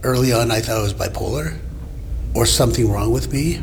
Early on, I thought I was bipolar or something wrong with me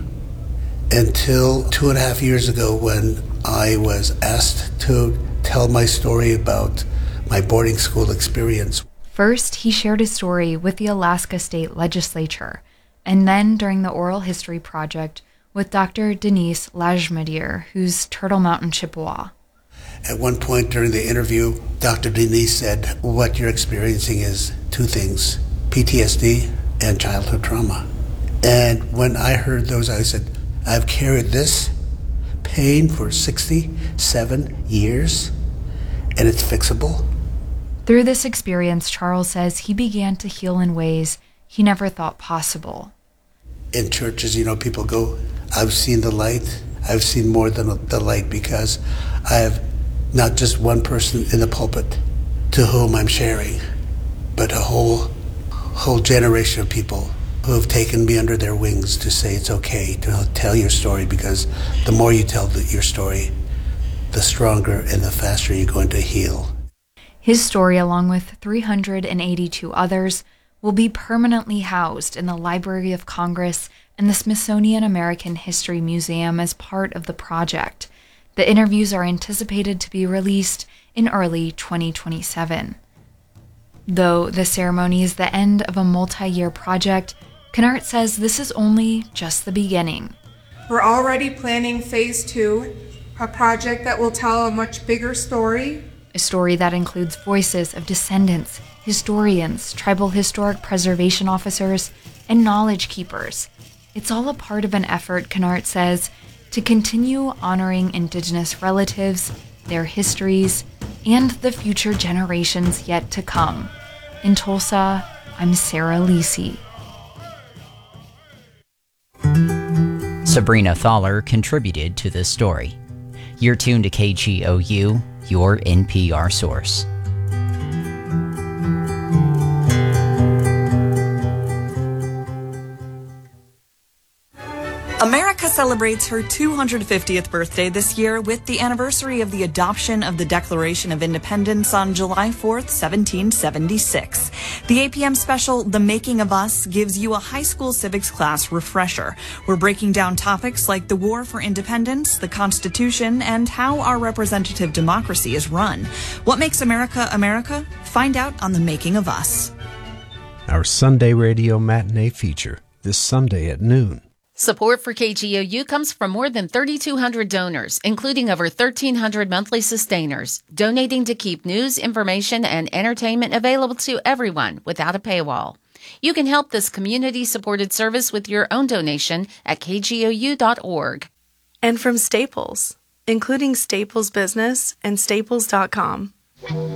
until 2.5 years ago when I was asked to tell my story about my boarding school experience. First, he shared his story with the Alaska State Legislature, and then during the Oral History Project with Dr. Denise Lajmadier, who's Turtle Mountain Chippewa. At one point during the interview, Dr. Denise said, what you're experiencing is two things, PTSD and childhood trauma. And when I heard those, I said, I've carried this pain for 67 years, and it's fixable. Through this experience, Charles says he began to heal in ways he never thought possible. In churches, people go, I've seen the light. I've seen more than the light because I have not just one person in the pulpit to whom I'm sharing, but a whole generation of people who have taken me under their wings to say it's okay to tell your story, because the more you tell your story, the stronger and the faster you're going to heal. His story, along with 382 others, will be permanently housed in the Library of Congress and the Smithsonian American History Museum as part of the project. The interviews are anticipated to be released in early 2027. Though the ceremony is the end of a multi-year project, Kennard says this is only just the beginning. We're already planning phase 2, a project that will tell a much bigger story. A story that includes voices of descendants, historians, tribal historic preservation officers, and knowledge keepers. It's all a part of an effort, Kennard says, to continue honoring Indigenous relatives, their histories, and the future generations yet to come. In Tulsa, I'm Sarah Lisi. Sabrina Thaler contributed to this story. You're tuned to KGOU, your NPR source. America celebrates her 250th birthday this year with the anniversary of the adoption of the Declaration of Independence on July 4th, 1776. The APM special, The Making of Us, gives you a high school civics class refresher. We're breaking down topics like the War for Independence, the Constitution, and how our representative democracy is run. What makes America America? Find out on The Making of Us. Our Sunday radio matinee feature, this Sunday at noon. Support for KGOU comes from more than 3,200 donors, including over 1,300 monthly sustainers, donating to keep news, information, and entertainment available to everyone without a paywall. You can help this community-supported service with your own donation at kgou.org. And from Staples, including Staples Business and Staples.com.